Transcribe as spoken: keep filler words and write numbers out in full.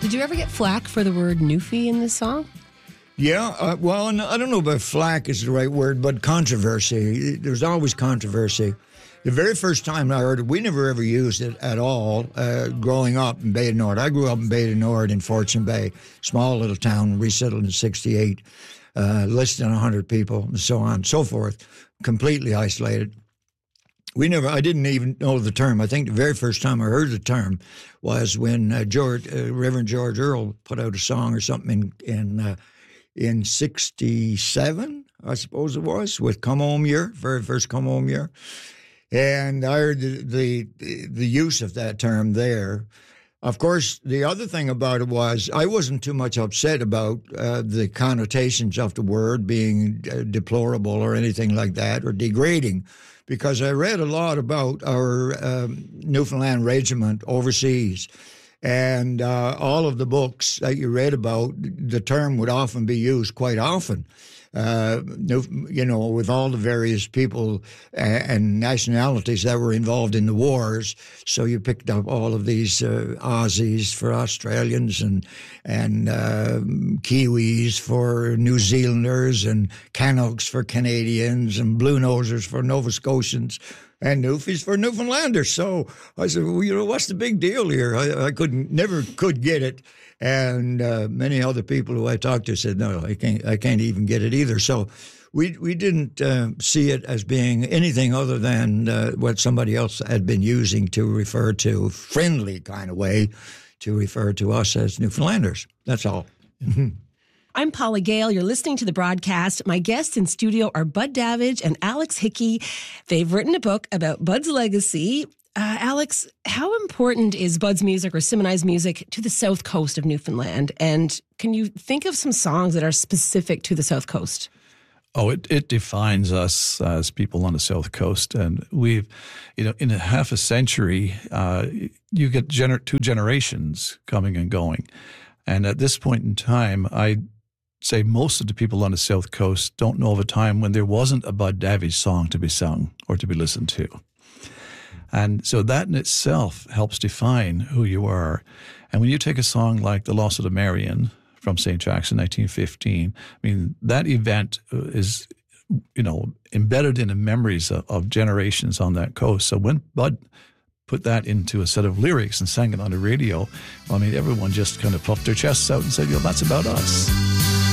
Did you ever get flack for the word Newfie in this song? Yeah, uh, well, I don't know if flack is the right word, but controversy. There's always controversy. The very first time I heard it, we never ever used it at all uh, growing up in Bay du Nord. I grew up in Bay du Nord in Fortune Bay, small little town, resettled in sixty-eight, uh, less than one hundred people, and so on and so forth, completely isolated. We never, I didn't even know the term. I think the very first time I heard the term was when uh, George, uh, Reverend George Earle put out a song or something in, in, uh, in sixty-seven, I suppose it was, with Come Home Year, very first Come Home Year. And I heard the, the the use of that term there. Of course, the other thing about it was I wasn't too much upset about uh, the connotations of the word being uh, deplorable or anything like that, or degrading, because I read a lot about our um, Newfoundland regiment overseas. And uh, all of the books that you read about, the term would often be used quite often. Uh, you know, with all the various people and nationalities that were involved in the wars. So you picked up all of these uh, Aussies for Australians and and uh, Kiwis for New Zealanders and Canucks for Canadians and Blue Nosers for Nova Scotians and Newfies for Newfoundlanders. So I said, well, you know, what's the big deal here? I, I couldn't, never could get it. And uh, many other people who I talked to said, no, I can't, I can't even get it either. So we we didn't uh, see it as being anything other than uh, what somebody else had been using to refer to, friendly kind of way, to refer to us as Newfoundlanders. That's all. I'm Paula Gale. You're listening to the broadcast. My guests in studio are Bud Davidge and Alex Hickey. They've written a book about Bud's legacy. Uh, Alex, how important is Bud's music or Simoni's music to the south coast of Newfoundland? And can you think of some songs that are specific to the south coast? Oh, it, it defines us as people on the south coast. And we've, you know, in a half a century, uh, you get gener- two generations coming and going. And at this point in time, I say most of the people on the south coast don't know of a time when there wasn't a Bud Davidge song to be sung or to be listened to. And so that in itself helps define who you are. And when you take a song like The Loss of the Marion from Saint Jackson, nineteen fifteen, I mean, that event is, you know, embedded in the memories of, of generations on that coast. So when Bud put that into a set of lyrics and sang it on the radio, well, I mean, everyone just kind of puffed their chests out and said, you know, that's about us.